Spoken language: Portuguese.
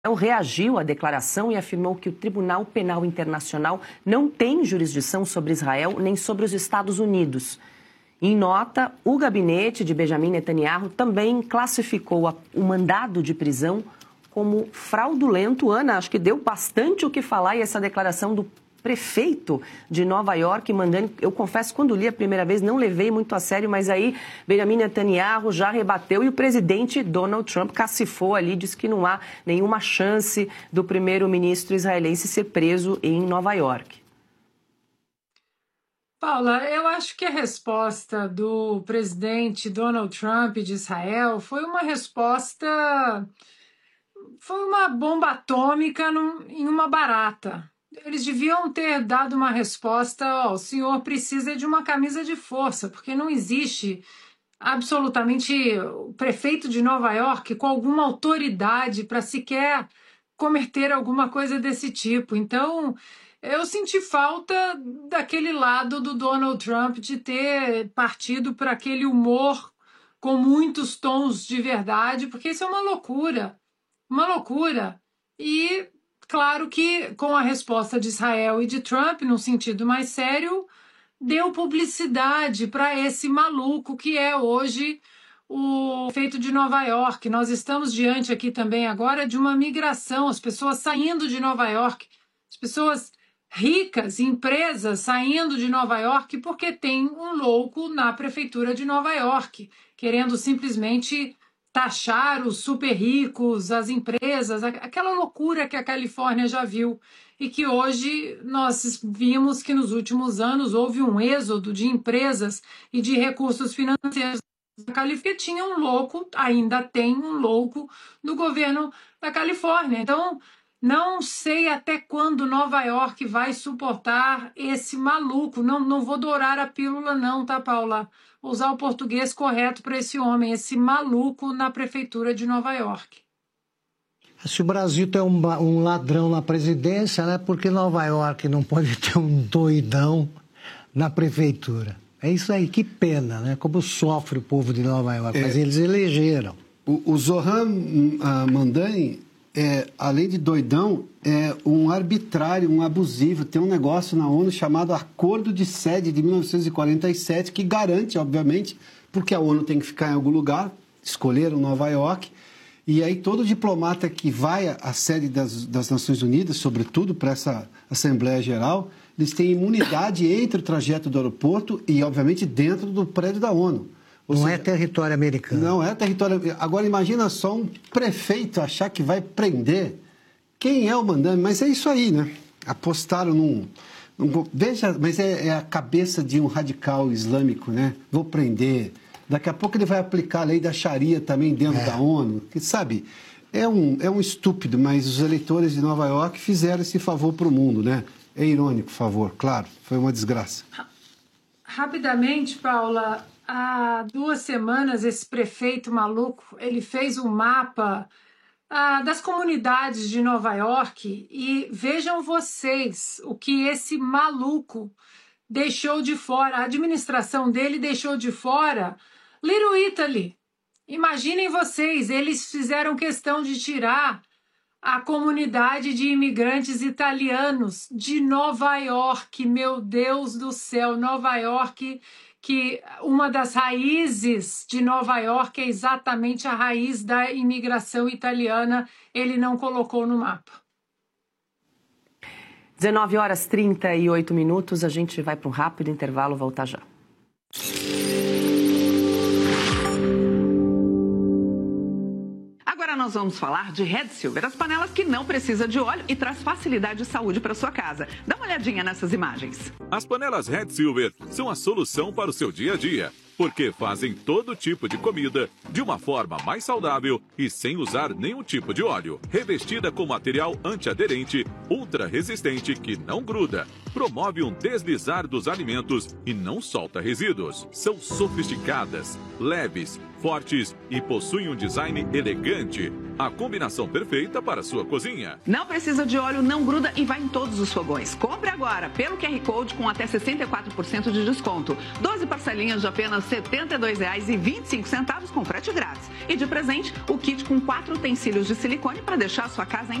reagiu à declaração e afirmou que o Tribunal Penal Internacional não tem jurisdição sobre Israel nem sobre os Estados Unidos. Em nota, o gabinete de Benjamin Netanyahu também classificou o mandado de prisão como fraudulento. Ana, acho que deu bastante o que falar, e essa declaração do prefeito de Nova York, Mandani, eu confesso, quando li a primeira vez, não levei muito a sério, mas aí Benjamin Netanyahu já rebateu e o presidente Donald Trump cacifou ali, disse que não há nenhuma chance do primeiro-ministro israelense ser preso em Nova York. Paula, eu acho que a resposta do presidente Donald Trump de Israel foi uma resposta, foi uma bomba atômica em uma barata. Eles deviam ter dado uma resposta: o senhor precisa de uma camisa de força, porque não existe absolutamente o prefeito de Nova York com alguma autoridade para sequer cometer alguma coisa desse tipo. Então, eu senti falta daquele lado do Donald Trump de ter partido para aquele humor com muitos tons de verdade, porque isso é uma loucura. Uma loucura. E claro que com a resposta de Israel e de Trump, num sentido mais sério, deu publicidade para esse maluco que é hoje o prefeito de Nova York. Nós estamos diante aqui também agora de uma migração, as pessoas saindo de Nova York, as pessoas ricas, empresas saindo de Nova York porque tem um louco na prefeitura de Nova York, querendo simplesmente taxar os super ricos, as empresas, aquela loucura que a Califórnia já viu e que hoje nós vimos que nos últimos anos houve um êxodo de empresas e de recursos financeiros da Califórnia. Tinha um louco, ainda tem um louco no governo da Califórnia. Então, não sei até quando Nova York vai suportar esse maluco. Não vou dourar a pílula não, tá, Paula? Vou usar o português correto para esse homem, esse maluco na prefeitura de Nova York. Se o Brasil tem um ladrão na presidência, né? Porque Nova York não pode ter um doidão na prefeitura. É isso aí, que pena, né? Como sofre o povo de Nova York, mas eles elegeram. O Zohran Mamdani, além de doidão, é um arbitrário, um abusivo. Tem um negócio na ONU chamado Acordo de Sede de 1947 que garante, obviamente, porque a ONU tem que ficar em algum lugar, escolheram Nova York, e aí todo diplomata que vai à sede das Nações Unidas, sobretudo para essa Assembleia Geral, eles têm imunidade entre o trajeto do aeroporto e, obviamente, dentro do prédio da ONU. Não é território americano. Não é território. Agora, imagina só um prefeito achar que vai prender. Quem é o mandante? Mas é isso aí, né? Apostaram num veja, mas é a cabeça de um radical islâmico, né? Vou prender. Daqui a pouco ele vai aplicar a lei da Sharia também dentro da ONU. Que, sabe, é um estúpido, mas os eleitores de Nova York fizeram esse favor para o mundo, né? É irônico, por favor, claro. Foi uma desgraça. Rapidamente, Paula, há 2 semanas esse prefeito maluco, ele fez um mapa das comunidades de Nova York e vejam vocês o que esse maluco deixou de fora, a administração dele deixou de fora Little Italy. Imaginem vocês, eles fizeram questão de tirar a comunidade de imigrantes italianos de Nova York. Meu Deus do céu, Nova York, que uma das raízes de Nova York é exatamente a raiz da imigração italiana, ele não colocou no mapa. 19h38, a gente vai para um rápido intervalo, volta já. Agora nós vamos falar de Red Silver, as panelas que não precisa de óleo e traz facilidade de saúde para sua casa. Dá uma olhadinha nessas imagens. As panelas Red Silver são a solução para o seu dia a dia, porque fazem todo tipo de comida de uma forma mais saudável e sem usar nenhum tipo de óleo. Revestida com material antiaderente, ultra resistente que não gruda, promove um deslizar dos alimentos e não solta resíduos. São sofisticadas, leves, fortes e possuem um design elegante. A combinação perfeita para a sua cozinha. Não precisa de óleo, não gruda e vai em todos os fogões. Compre agora pelo QR Code com até 64% de desconto. 12 parcelinhas de apenas R$ 72,25 com frete grátis. E de presente, o kit com 4 utensílios de silicone para deixar a sua casa